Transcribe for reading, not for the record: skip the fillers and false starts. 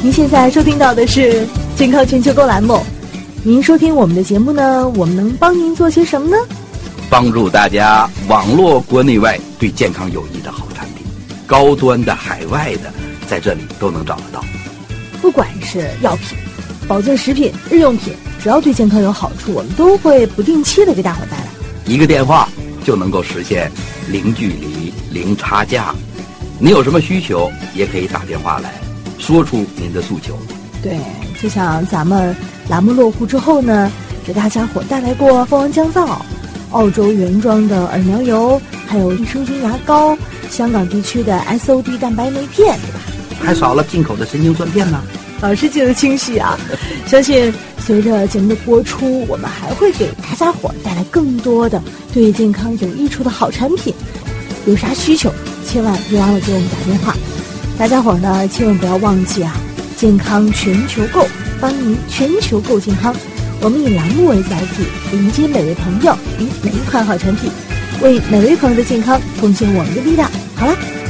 您现在收听到的是健康全球购栏目。您收听我们的节目呢，我们能帮您做些什么呢？ 帮助大家网络国内外对健康有益的好产品，高端的、海外的，在这里都能找得到。 不管是药品、保健食品、日用品，只要对健康有好处，我们都会不定期的给大伙带来。 一个电话就能够实现零距离、零差价。你有什么需求，也可以打电话来，说出您的诉求。 对，就像咱们栏目落户之后呢，给大家伙带来过蜂王降噪、澳洲原装的耳苗油，还有益生菌牙膏，香港地区的 SOD 蛋白酶片，对吧？ 还少了进口的神经酸片呢。 老师记得清晰啊！相信随着节目的播出，我们还会给大家伙带来更多的对健康有益处的好产品。有啥需求，千万别忘了给我们打电话。大家伙呢，千万不要忘记啊！健康全球购，帮您全球购健康。我们以栏目为载体，迎接每位朋友与每一款好产品，为每位朋友的健康贡献我们的力量。好了。